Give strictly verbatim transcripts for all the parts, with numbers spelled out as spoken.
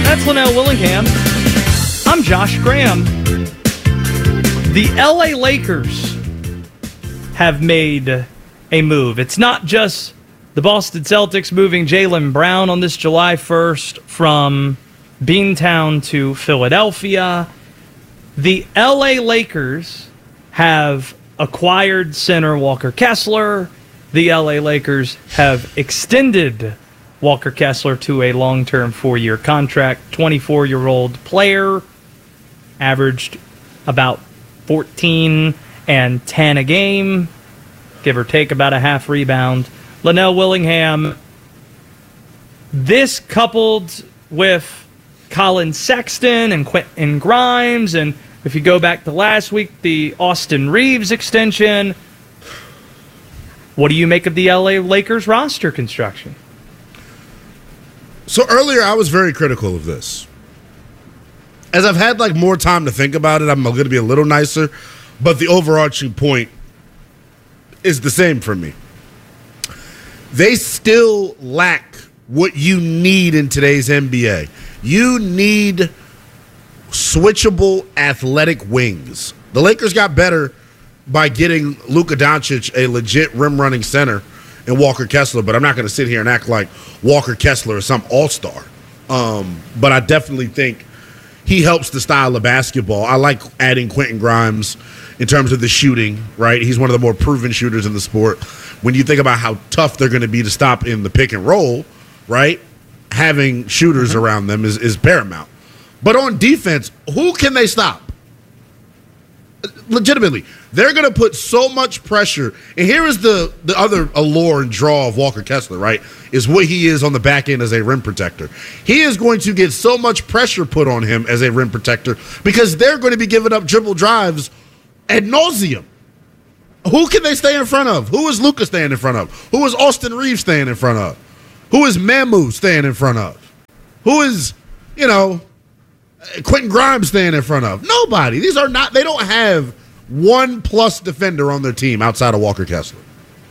That's Linnell Willingham. I'm Josh Graham. The L A Lakers have made a move. It's not just the Boston Celtics moving Jaylen Brown on this July first from Beantown to Philadelphia. The L A Lakers have acquired center Walker Kessler. The L A Lakers have extended Walker Kessler to a long-term four-year contract. twenty-four-year-old player, averaged about fourteen and ten a game, give or take about a half rebound. Linnell Willingham, this coupled with Colin Sexton and Quentin Grimes, and if you go back to last week, the Austin Reeves extension, what do you make of the L A Lakers roster construction? So earlier, I was very critical of this. As I've had like more time to think about it, I'm going to be a little nicer, but the overarching point is the same for me. They still lack what you need in today's N B A. You need switchable athletic wings. The Lakers got better by getting Luka Doncic a legit rim-running center and Walker Kessler, but I'm not going to sit here and act like Walker Kessler is some all-star. Um, but I definitely think he helps the style of basketball. I like adding Quentin Grimes in terms of the shooting, right? He's one of the more proven shooters in the sport. When you think about how tough they're going to be to stop in the pick and roll, right, having shooters mm-hmm. around them is, is paramount. But on defense, who can they stop? Legitimately, they're going to put so much pressure. And here is the, the other allure and draw of Walker Kessler, right, is what he is on the back end as a rim protector. He is going to get so much pressure put on him as a rim protector because they're going to be giving up dribble drives ad nauseum. Who can they stay in front of? Who is Luka staying in front of? Who is Austin Reeves staying in front of? Who is Mamu staying in front of? Who is, you know, Quentin Grimes staying in front of? Nobody. These are not, they don't have one plus defender on their team outside of Walker Kessler.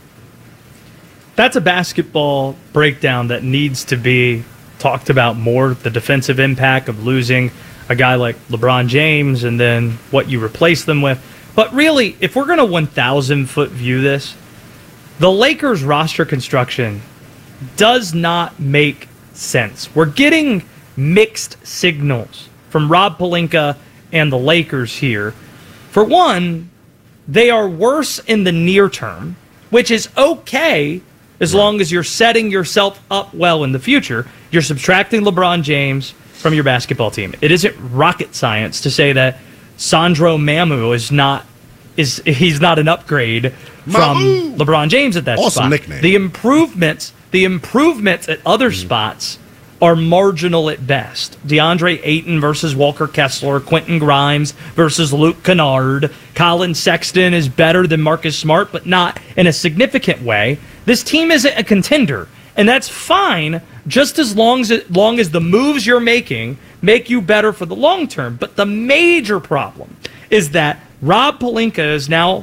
That's a basketball breakdown that needs to be talked about more. The defensive impact of losing a guy like LeBron James and then what you replace them with. But really, if we're going to one thousand foot view this, the Lakers roster construction does not make sense. We're getting mixed signals from Rob Pelinka and the Lakers here. For one, they are worse in the near term, which is okay as long as you're setting yourself up well in the future. You're subtracting LeBron James from your basketball team. It isn't rocket science to say that Sandro Mamu is not is he's not an upgrade from Mamu. LeBron James at that awesome spot. Nickname. The improvements, the improvements at other mm. spots are marginal at best. DeAndre Ayton versus Walker Kessler, Quentin Grimes versus Luke Kennard. Colin Sexton is better than Marcus Smart, but not in a significant way. This team isn't a contender, and that's fine just as long as, it, long as the moves you're making make you better for the long term. But the major problem is that Rob Pelinka is now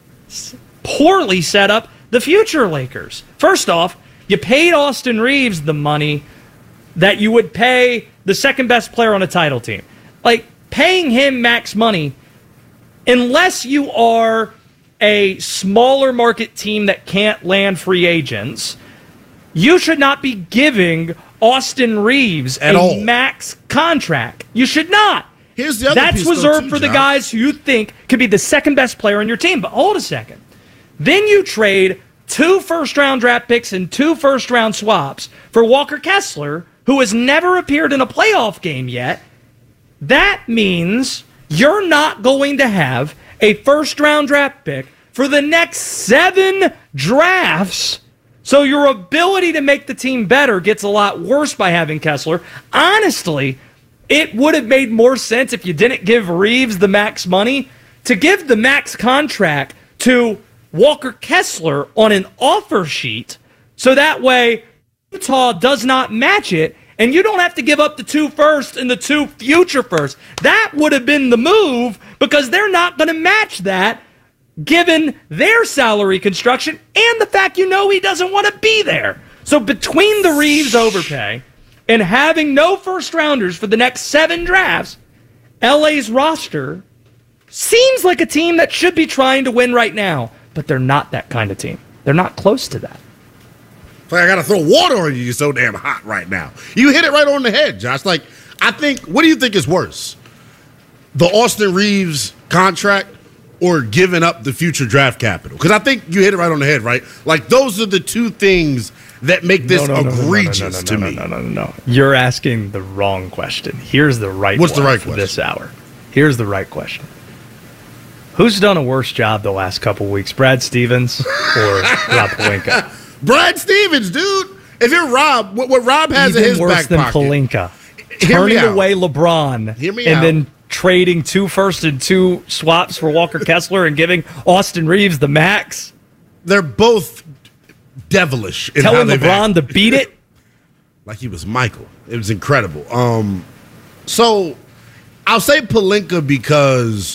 poorly set up the future Lakers. First off, you paid Austin Reeves the money that you would pay the second best player on a title team. Like, paying him max money, unless you are a smaller market team that can't land free agents, you should not be giving Austin Reeves At a all. max contract. You should not. Here's the other That's piece, reserved though, too, for the John. guys who you think could be the second best player on your team. But hold a second. Then you trade two first-round draft picks and two first-round swaps for Walker Kessler, who has never appeared in a playoff game yet. That means you're not going to have a first-round draft pick for the next seven drafts. So your ability to make the team better gets a lot worse by having Kessler. Honestly, it would have made more sense if you didn't give Reeves the max money to give the max contract to Walker Kessler on an offer sheet, so that way Utah does not match it, and you don't have to give up the two firsts and the two future firsts. That would have been the move, because they're not going to match that given their salary construction and the fact you know he doesn't want to be there. So between the Reeves overpay and having no first rounders for the next seven drafts, L A's roster seems like a team that should be trying to win right now, but they're not that kind of team. They're not close to that. It's like I got to throw water on you. You're so damn hot right now. You hit it right on the head, Josh. Like, I think, what do you think is worse? The Austin Reeves contract or giving up the future draft capital? Because I think you hit it right on the head, right? Like, those are the two things that make this no, no, egregious no, no, no, no, to no, me. No, no, no, no. You're asking the wrong question. Here's the right What's one the right for question? this hour. Here's the right question. Who's done a worse job the last couple weeks, Brad Stevens or Rob Pelinka? Brad Stevens, dude. If you're Rob, what, what Rob has Even in his worse back than pocket. Pelinka. Hear me Turning out. away LeBron Hear me and out. then trading two first and two swaps for Walker Kessler and giving Austin Reeves the max. They're both devilish in how Telling they've LeBron acted. to beat it. Like he was Michael. It was incredible. Um, so I'll say Pelinka because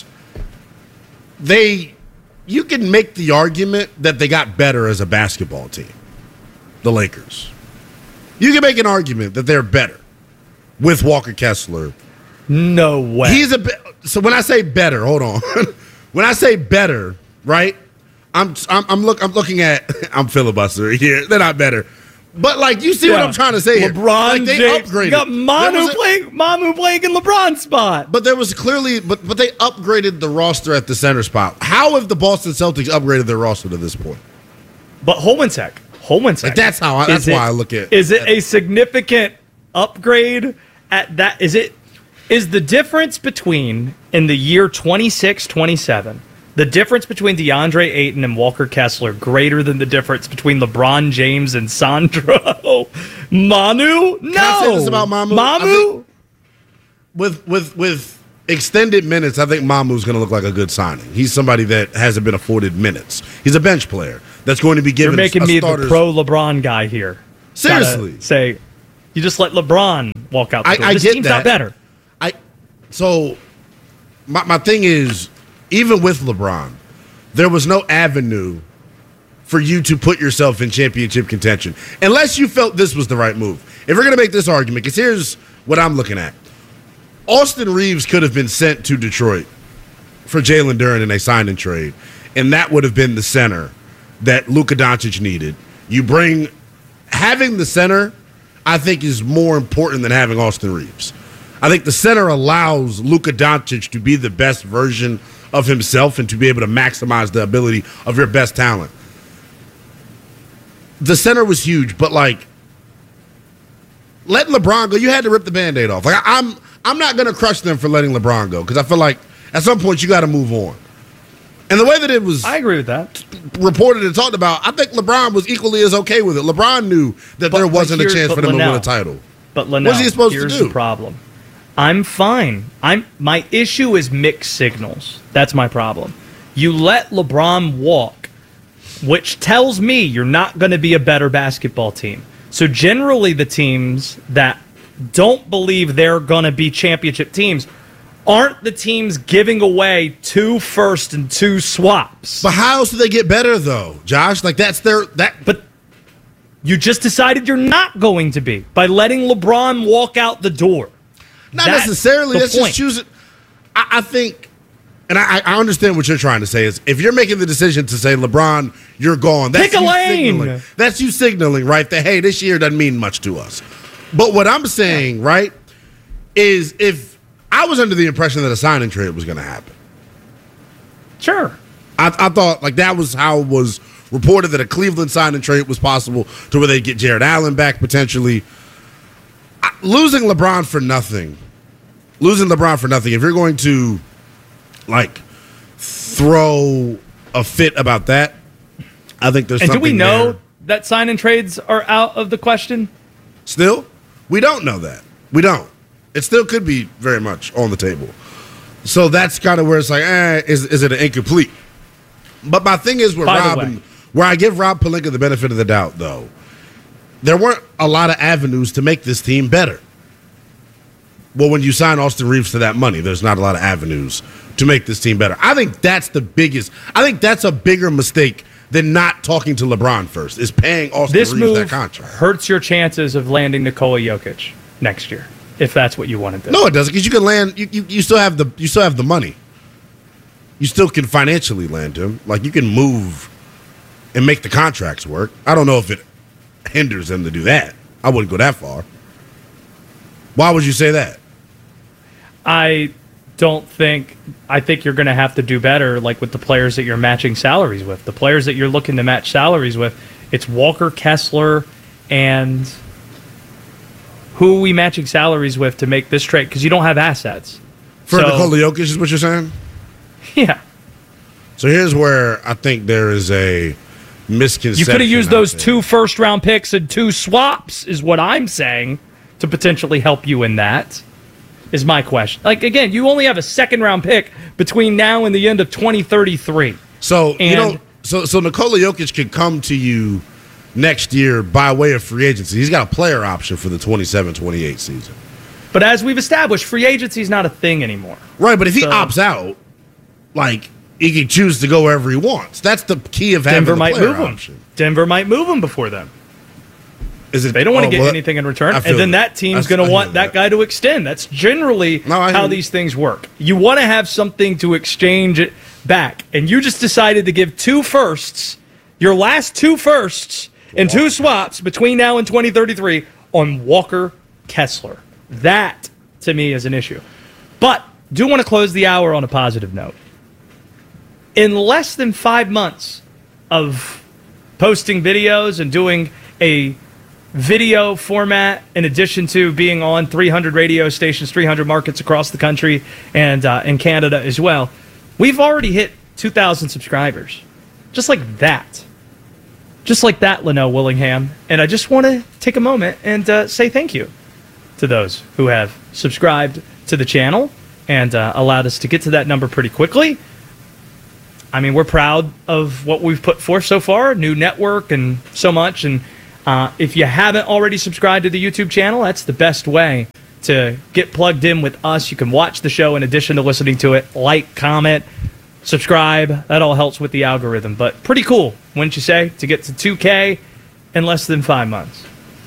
they, you can make the argument that they got better as a basketball team, the Lakers. You can make an argument that they're better with Walker Kessler. No way. He's a bit. So when I say better, hold on. When I say better, right? I'm I'm, I'm look I'm looking at I'm filibustering here. They're not better, but like you see what Yeah. I'm trying to say here. LeBron Like, they James. upgraded. You got There Manu was a- playing, Mamu playing in LeBron's spot. But there was clearly, but but they upgraded the roster at the center spot. How have the Boston Celtics upgraded their roster to this point? But hold one sec. Hold one sec. Like, that's how I- that's Is it- why I look at- Is it at- a significant upgrade at that? Is it is the difference between in the year twenty-six twenty-seven, the difference between DeAndre Ayton and Walker Kessler greater than the difference between LeBron James and Sandro Manu? No. I say this about Mamu? I Mamu? think- With with with extended minutes, I think Mamu's going to look like a good signing. He's somebody that hasn't been afforded minutes. He's a bench player that's going to be given. You're making a me the starter's- pro LeBron guy here. Seriously. Gotta say, you just let LeBron walk out the I- door. I This get team's that. not better. I so my my thing is, even with LeBron, there was no avenue for you to put yourself in championship contention unless you felt this was the right move. If we're going to make this argument, because here's what I'm looking at. Austin Reeves could have been sent to Detroit for Jalen Duren in a sign and trade, and that would have been the center that Luka Doncic needed. You bring having the center, I think, is more important than having Austin Reeves. I think the center allows Luka Doncic to be the best version of himself and to be able to maximize the ability of your best talent. The center was huge, but like letting LeBron go, you had to rip the Band-Aid off. Like I'm I'm not going to crush them for letting LeBron go because I feel like at some point you got to move on. And the way that it was I agree with that. reported and talked about, I think LeBron was equally as okay with it. LeBron knew that But- there but wasn't a here's- chance but for them to Linnell, win a title. But Linnell, What's he supposed to here's do? the problem. I'm fine. I'm my issue is mixed signals. That's my problem. You let LeBron walk, which tells me you're not going to be a better basketball team. So generally the teams that don't believe they're going to be championship teams aren't the teams giving away two first and two swaps. But how else do they get better though, Josh? Like that's their that But you just decided you're not going to be by letting LeBron walk out the door. not That's necessarily. the That's point. just choosing. I, I think, and I, I understand what you're trying to say is if you're making the decision to say LeBron, you're gone. That's Pick a you lane. signaling. That's you signaling, right? That hey, this year doesn't mean much to us. But what I'm saying, right, is if I was under the impression that a sign and trade was going to happen. Sure. I, I thought like that was how it was reported that a Cleveland sign and trade was possible to where they get Jared Allen back potentially. I, losing LeBron for nothing, losing LeBron for nothing. If you're going to like throw a fit about that, I think there's And do something we know there. that sign and trades are out of the question? Still, we don't know that. We don't. It still could be very much on the table. So that's kind of where it's like, eh, is is it an incomplete? But my thing is with By the Rob, way. and where I give Rob Pelinka the benefit of the doubt, though, there weren't a lot of avenues to make this team better. Well, when you sign Austin Reeves to that money, there's not a lot of avenues to make this team better. I think that's the biggest. I think that's a bigger mistake than not talking to LeBron first. Is paying Austin This Reeves that move contract. hurts your chances of landing Nikola Jokic. next year, if that's what you want to do. No, it doesn't, because you can land. You, you, you still have the you still have the money. You still can financially land him. Like, you can move and make the contracts work. I don't know if it hinders them to do that. I wouldn't go that far. Why would you say that? I don't think I think you're going to have to do better, like with the players that you're matching salaries with. The players that you're looking to match salaries with, it's Walker Kessler and who are we matching salaries with to make this trade? Because you don't have assets. For so, Nikola Jokic is what you're saying? Yeah. So here's where I think there is a misconception. You could have used those there. two first-round picks and two swaps, is what I'm saying, to potentially help you in that, is my question. Like, again, you only have a second-round pick between now and the end of twenty thirty-three. So, and, you know, so, so Nikola Jokic could come to you next year by way of free agency. He's got a player option for the twenty-seven twenty-eight season. But as we've established, free agency is not a thing anymore. Right, but if he so, opts out, like, he can choose to go wherever he wants. That's the key of having Denver the might player move option. him. Denver might move him before then. Is it, they don't want to oh, get well, anything in return, and then then that team's going to want that, that guy to extend. That's generally no, how these things work. You want to have something to exchange it back, and you just decided to give two firsts, your last two firsts, and two swaps between now and twenty thirty-three on Walker Kessler. That, to me, is an issue. But do want to close the hour on a positive note. In less than five months of posting videos and doing a video format, in addition to being on three hundred radio stations, three hundred markets across the country, and uh, in Canada as well, we've already hit two thousand subscribers. Just like that. Just like that, Leno Willingham. And I just want to take a moment and uh, say thank you to those who have subscribed to the channel and uh, allowed us to get to that number pretty quickly. I mean, we're proud of what we've put forth so far, new network and so much. And uh, if you haven't already subscribed to the YouTube channel, that's the best way to get plugged in with us. You can watch the show in addition to listening to it, like, comment, subscribe. That all helps with the algorithm. But pretty cool, wouldn't you say, to get to two K in less than five months.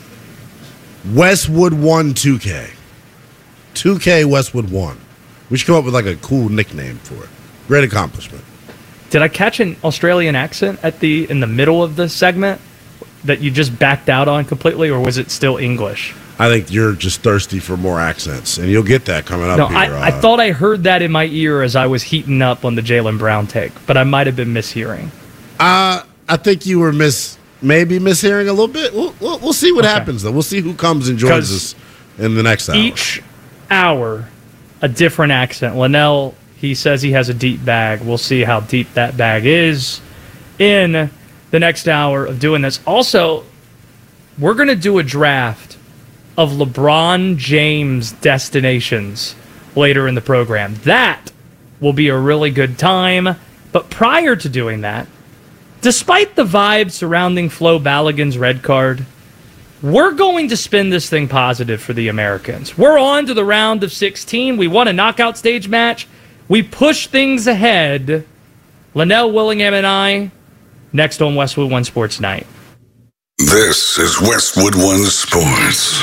Westwood one two K. two K Westwood one. We should come up with like a cool nickname for it. Great accomplishment. Did I catch an Australian accent at the in the middle of the segment that you just backed out on completely, or was it still English? I think you're just thirsty for more accents, and you'll get that coming up no, here. I, uh, I thought I heard that in my ear as I was heating up on the Jaylen Brown take, but I might have been mishearing. Uh, I think you were miss, maybe mishearing a little bit. We'll, we'll, we'll see what okay. happens, though. We'll see who comes and joins us in the next hour. Each hour, a different accent. Linnell, he says he has a deep bag. We'll see how deep that bag is in the next hour of doing this. Also, we're going to do a draft of LeBron James destinations later in the program. That will be a really good time. But prior to doing that, despite the vibe surrounding Flo Balogun's red card, we're going to spin this thing positive for the Americans. We're on to the round of sixteen. We won a knockout stage match. We push things ahead. Linnell Willingham and I, next on Westwood One Sports Night. This is Westwood One Sports.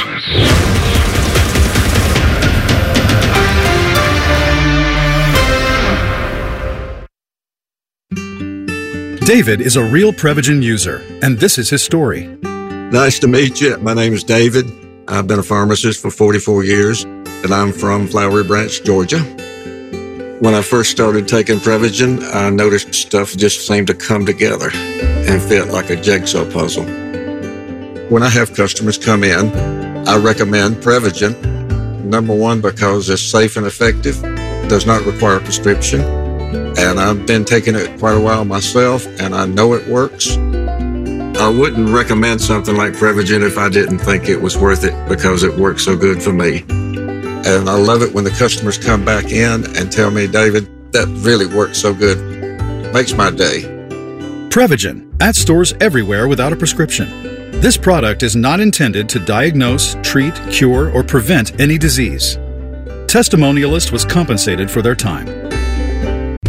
David is a real Prevagen user, and this is his story. Nice to meet you. My name is David. I've been a pharmacist for forty-four years, and I'm from Flowery Branch, Georgia. When I first started taking Prevagen, I noticed stuff just seemed to come together and fit like a jigsaw puzzle. When I have customers come in, I recommend Prevagen. Number one, because it's safe and effective, does not require a prescription, and I've been taking it quite a while myself, and I know it works. I wouldn't recommend something like Prevagen if I didn't think it was worth it because it works so good for me. And I love it when the customers come back in and tell me, David, that really works so good. Makes my day. Prevagen, at stores everywhere without a prescription. This product is not intended to diagnose, treat, cure, or prevent any disease. Testimonialist was compensated for their time.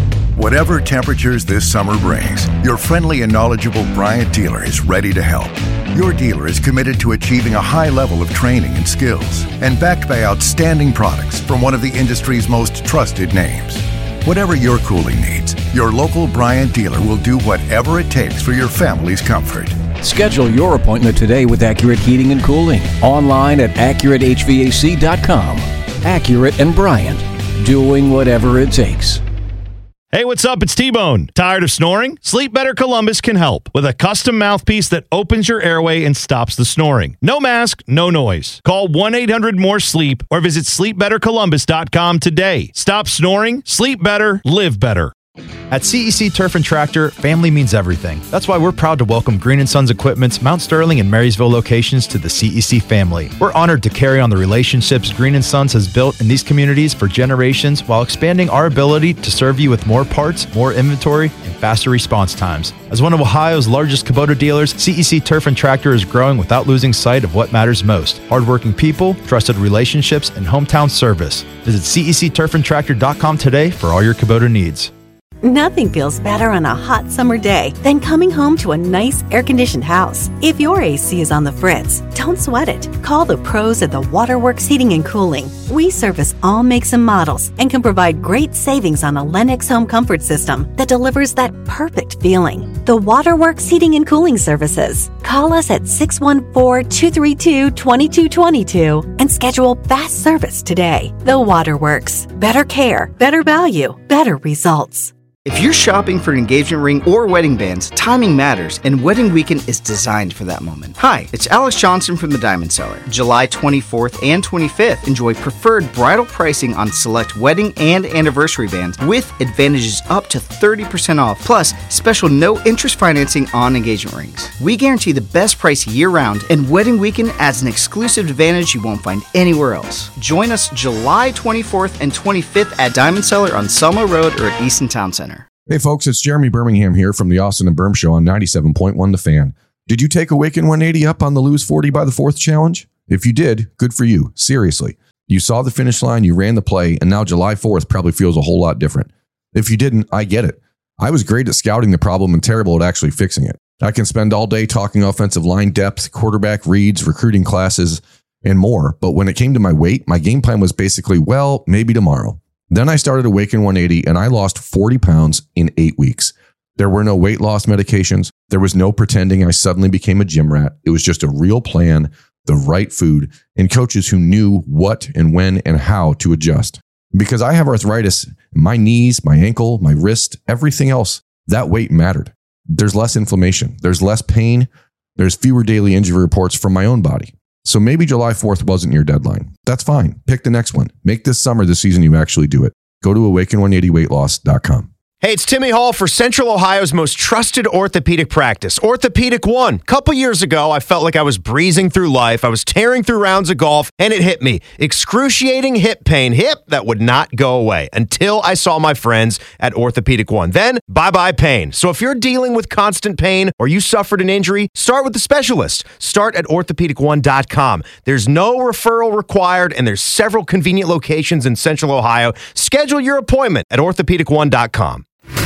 Whatever temperatures this summer brings, your friendly and knowledgeable Bryant dealer is ready to help. Your dealer is committed to achieving a high level of training and skills and backed by outstanding products from one of the industry's most trusted names. Whatever your cooling needs, your local Bryant dealer will do whatever it takes for your family's comfort. Schedule your appointment today with Accurate Heating and Cooling. Online at accurate h v a c dot com. Accurate and Bryant, doing whatever it takes. Hey, what's up? It's T-Bone. Tired of snoring? Sleep Better Columbus can help with a custom mouthpiece that opens your airway and stops the snoring. No mask, no noise. Call one eight hundred more sleep or visit sleep better columbus dot com today. Stop snoring, sleep better, live better. At C E C Turf and Tractor, family means everything. That's why we're proud to welcome Green and Sons Equipment's Mount Sterling and Marysville locations to the C E C family. We're honored to carry on the relationships Green and Sons has built in these communities for generations while expanding our ability to serve you with more parts, more inventory, and faster response times. As one of Ohio's largest Kubota dealers, C E C Turf and Tractor is growing without losing sight of what matters most: hardworking people, trusted relationships, and hometown service. Visit C E C turf and tractor dot com today for all your Kubota needs. Nothing feels better on a hot summer day than coming home to a nice air-conditioned house. If your A C is on the fritz, don't sweat it. Call the pros at the Waterworks Heating and Cooling. We service all makes and models and can provide great savings on a Lennox home comfort system that delivers that perfect feeling. The Waterworks Heating and Cooling Services. Call us at six one four, two three two, two two two two and schedule fast service today. The Waterworks. Better care, better value, better results. If you're shopping for an engagement ring or wedding bands, timing matters, and Wedding Weekend is designed for that moment. Hi, it's Alex Johnson from the Diamond Seller. July twenty-fourth and twenty-fifth, enjoy preferred bridal pricing on select wedding and anniversary bands with advantages up to thirty percent off, plus special no-interest financing on engagement rings. We guarantee the best price year-round, and Wedding Weekend adds an exclusive advantage you won't find anywhere else. Join us July twenty-fourth and twenty-fifth at Diamond Seller on Selma Road or at Easton Town Center. Hey folks, it's Jeremy Birmingham here from the Austin and Berm Show on ninety-seven point one The Fan. Did you take Awaken one eighty up on the Lose forty by the fourth challenge? If you did, good for you. Seriously. You saw the finish line, you ran the play, and now July fourth probably feels a whole lot different. If you didn't, I get it. I was great at scouting the problem and terrible at actually fixing it. I can spend all day talking offensive line depth, quarterback reads, recruiting classes, and more. But when it came to my weight, my game plan was basically, well, maybe tomorrow. Then I started Awaken one eighty and I lost forty pounds in eight weeks. There were no weight loss medications. There was no pretending I suddenly became a gym rat. It was just a real plan, the right food, and coaches who knew what and when and how to adjust. Because I have arthritis, my knees, my ankle, my wrist, everything else, that weight mattered. There's less inflammation. There's less pain. There's fewer daily injury reports from my own body. So maybe July fourth wasn't your deadline. That's fine. Pick the next one. Make this summer the season you actually do it. Go to awaken one eighty weight loss dot com. Hey, it's Timmy Hall for Central Ohio's most trusted orthopedic practice, Orthopedic One. A couple years ago, I felt like I was breezing through life. I was tearing through rounds of golf, and it hit me. Excruciating hip pain. Hip that would not go away until I saw my friends at Orthopedic One. Then, bye-bye pain. So if you're dealing with constant pain or you suffered an injury, start with the specialist. Start at orthopedic one dot com. There's no referral required, and there's several convenient locations in Central Ohio. Schedule your appointment at orthopedic one dot com.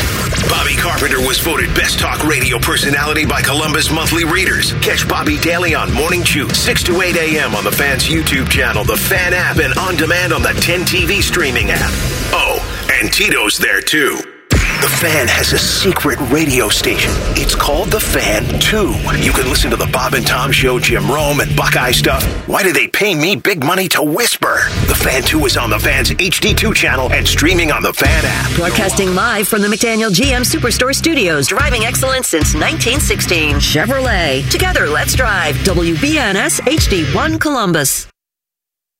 Bobby Carpenter was voted Best Talk Radio Personality by Columbus Monthly Readers. Catch Bobby daily on Morning Chew, six to eight a.m. on the Fan's YouTube channel, the Fan app, and on demand on the ten T V streaming app. Oh, and Tito's there too. The Fan has a secret radio station. It's called The Fan two. You can listen to the Bob and Tom Show, Jim Rome, and Buckeye stuff. Why do they pay me big money to whisper? The Fan two is on the Fan's H D two channel and streaming on the Fan app. Broadcasting live from the McDaniel G M Superstore Studios. Driving excellence since nineteen sixteen. Chevrolet. Together, let's drive. W B N S H D one Columbus.